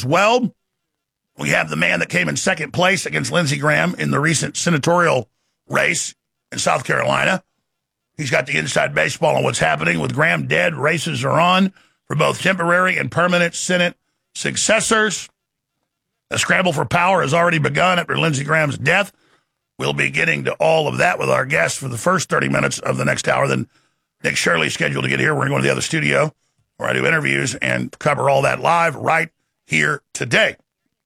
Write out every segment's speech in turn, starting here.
as well. We have the man that came in second place against Lindsey Graham in the recent senatorial race in South Carolina. He's got the inside baseball on what's happening. With Graham dead, races are on for both temporary and permanent Senate successors. A scramble for power has already begun after Lindsey Graham's death. We'll be getting to all of that with our guests for the first 30 minutes of the next hour. Then Nick Shirley's scheduled to get here. We're going to go to the other studio where I do interviews and cover all that live right here today.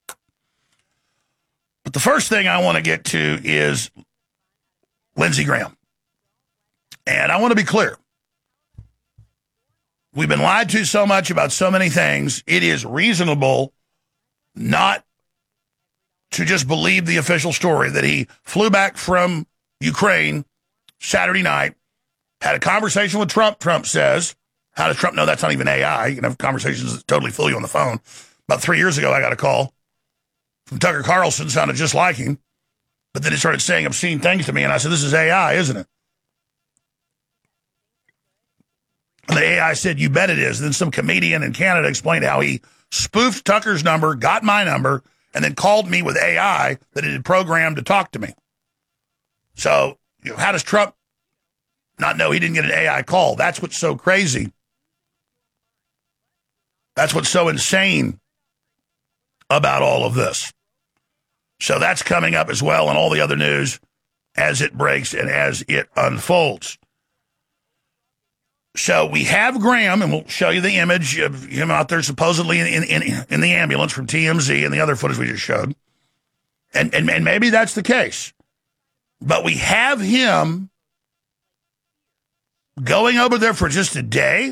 But the first thing I want to get to is Lindsey Graham. And I want to be clear. We've been lied to so much about so many things. It is reasonable not to just believe the official story that he flew back from Ukraine Saturday night, had a conversation with Trump. Trump says, how does Trump know that's not even AI? You can have conversations that totally fool you on the phone. About 3 years ago, I got a call from Tucker Carlson, sounded just like him. But then he started saying obscene things to me, and I said, this is AI, isn't it? And the AI said, you bet it is. And then some comedian in Canada explained how he spoofed Tucker's number, got my number, and then called me with AI that it had programmed to talk to me. So, how does Trump not know he didn't get an AI call? That's what's so crazy. That's what's so insane about all of this. So that's coming up as well, and all the other news as it breaks and as it unfolds. So we have Graham, and we'll show you the image of him out there supposedly in the ambulance from TMZ and the other footage we just showed. And maybe that's the case. But we have him going over there for just a day,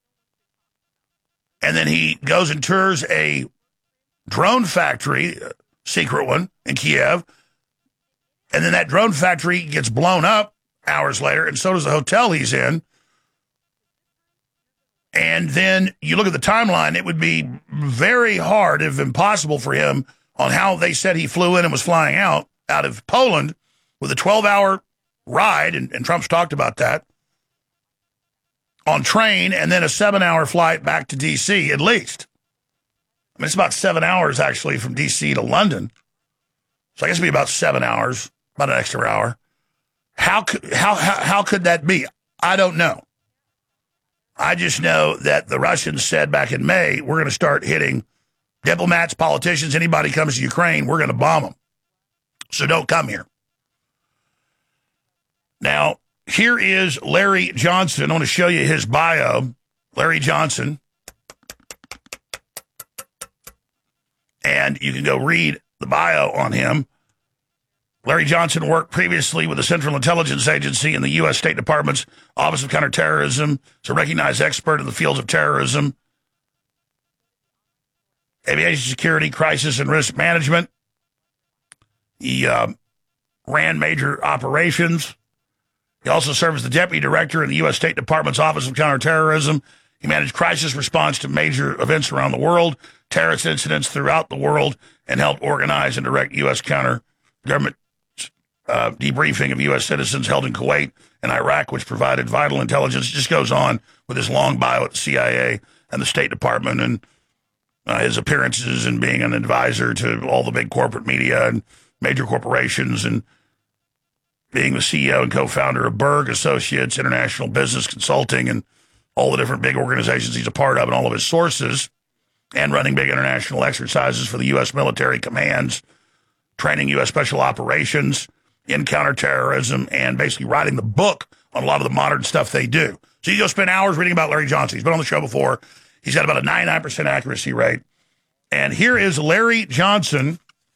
and then he goes and tours a drone factory, a secret one, in Kiev, and then that drone factory gets blown up hours later, and so does the hotel he's in. And then you look at the timeline, it would be very hard, if impossible, for him on how they said he flew in and was flying out of Poland with a 12-hour ride, and Trump's talked about that, on train, and then a 7-hour flight back to D.C. at least. I mean, it's about 7 hours, actually, from D.C. to London. So I guess it'd be about 7 hours, about an extra hour. How could that be? I don't know. I just know that the Russians said back in May, we're going to start hitting diplomats, politicians, anybody comes to Ukraine, we're going to bomb them. So don't come here. Now, here is Larry Johnson. I want to show you his bio. Larry Johnson. And you can go read the bio on him. Larry Johnson worked previously with the Central Intelligence Agency and the U.S. State Department's Office of Counterterrorism. He's a recognized expert in the fields of terrorism, aviation security, crisis, and risk management. He ran major operations. He also served as the deputy director in the U.S. State Department's Office of Counterterrorism. He managed crisis response to major events around the world, terrorist incidents throughout the world, and helped organize and direct U.S. counter-government debriefing of U.S. citizens held in Kuwait and Iraq, which provided vital intelligence. It just goes on with his long bio at the CIA and the State Department, and his appearances and being an advisor to all the big corporate media and major corporations, and being the CEO and co-founder of Berg Associates International Business Consulting, and all the different big organizations he's a part of, and all of his sources, and running big international exercises for the U.S. military commands, training U.S. special operations in counterterrorism, and basically writing the book on a lot of the modern stuff they do. So you go spend hours reading about Larry Johnson. He's been on the show before. He's got about a 99% accuracy rate. And here is Larry Johnson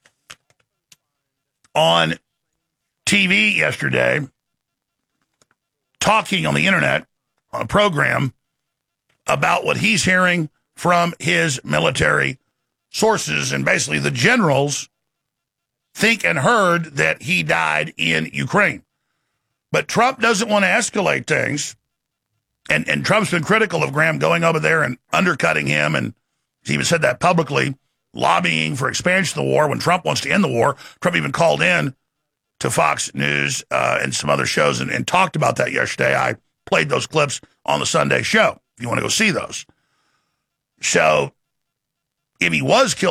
on TV yesterday, talking on the internet on a program about what he's hearing from his military sources. And basically the generals think and heard that he died in Ukraine. But Trump doesn't want to escalate things. And Trump's been critical of Graham going over there and undercutting him, and he even said that publicly, lobbying for expansion of the war when Trump wants to end the war. Trump even called in to Fox News and some other shows and talked about that yesterday. I played those clips on the Sunday show, if you want to go see those. So if he was killed